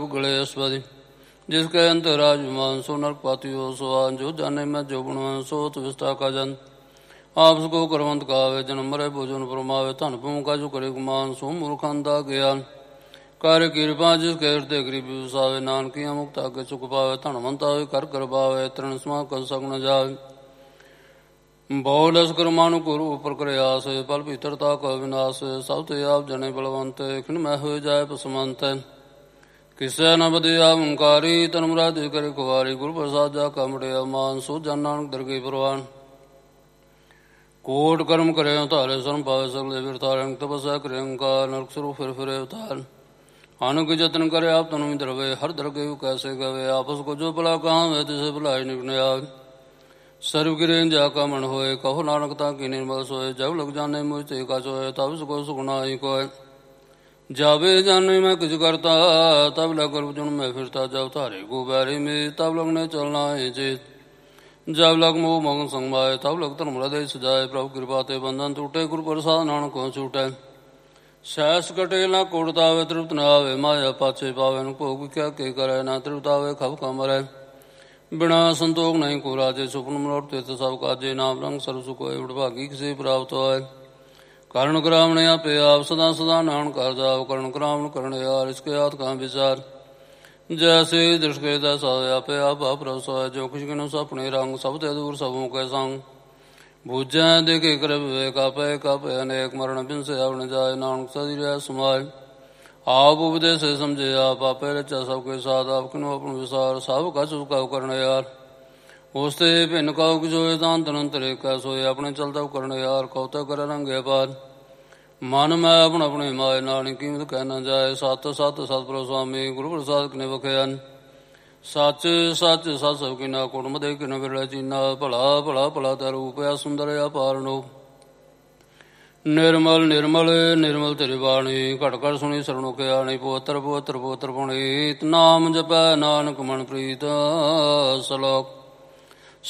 गलेश्वरी जिसके अंतराज विमान सो नरक पाती हो सुहान जो जाने में जो गुणवान सो तो विस्ता का जन आपस को करवंत कावे जन्म मरे भोजन फरमावे धन भूम का जो करे गुमान सो मूर्खांदा ज्ञान कार्य कृपा जिसके हृदय गरीबी वसावे नानकिया मुक्त आगे सुख पावे धनवंत आवे कर पावे तृण समा कर सक न जावे बहु लश्कर मानु गुरु ऊपर करे आस पल भीतरता का विनाश सब ते आप जने बलवंत खिन में हो जाए पसमंत किसे न बदिया मुंकारी तन मुराद करे कुवारी गुरु प्रसाद जा कमड़े मान सो जन नानक दरगे परवान कोट कर्म करे उतारे शर्म पावे सगले विरतार तपस्या करे अंकार नरक स्वरूप फिर उतार आनु के जतन करे आप तनु द्रवे हर दरगे कैसे गवे आपस को जो भला कहाँ वे तिसे भलाई निकने आवे सर्व गिरेन जाका मन होए कहो नानकता की निर्मल सोए जब लग जाने मुझ ते का सोए तब सुको सुगुनाई कोय जावे जाने में कुछ करता तब लग अर्जुन में फिरता जब तारे को बैरी में तब लगने चलना है चेत जब लग मोह मगन संगमाए तब लग तन हृदय सजाए प्रभु कृपा ते बंधन टूटे गुरु प्रसाद नानक को छूटे सहस कटे न कोड़तावे तृप्त न आवे माया पाछे पावे न भोग क्या के करे न तृप्तावे खब कमरे बिना संतोष नहीं को राजे सुपन मरोट तीर्थ सब काजे नाम रंग सर्व सुख भागी किसे प्राप्त हो कर्ण करावण पे आप सदा सदा नान कर जाओ कर्ण करावण कर्ण यार इसके हाथ कहाँ विचार जैसे दृष्टि तैसा पे आप प्रभु जो खुश गिनो सपने रंग सब ते दूर सबों के संग भूजा देखे कर विवेक पे अनेक मरण बिन से आवण जाए नानक सदी समाय आप उपदेश समझे आप आपे रचा सबके साथ आप किनो अपन विसार सब का चुका करने यार उसते भिन्न का जो दान तनंतरे कैसोए अपने चलता करने यार कौता कर रंगे पार मन में अपन अपने माए नानी कीमत कहना जाए सत सत सतपुर स्वामी गुरु प्रसाद किने बखयान सच सच सत सब की ना कुट मदे किन बिरला चीना भला भला भला तरूप सुंदर अपारणो निर्मल निर्मल निर्मल तेरी बाणी घट घट सुनी सरणो के आनी पोत्र पोत्र पोत्र पुनीत नाम जपै नानक मन प्रीत सलोक